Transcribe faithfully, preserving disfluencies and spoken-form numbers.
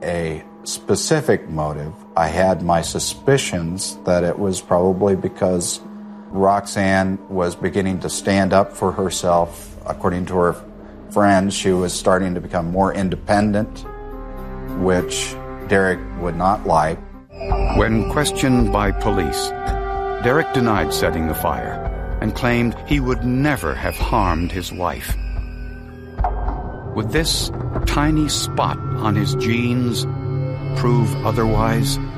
a specific motive. I had my suspicions that it was probably because Roxanne was beginning to stand up for herself. According to her friends, she was starting to become more independent, which Derek would not like. When questioned by police, Derek denied setting the fire and claimed he would never have harmed his wife. Would this tiny spot on his jeans prove otherwise?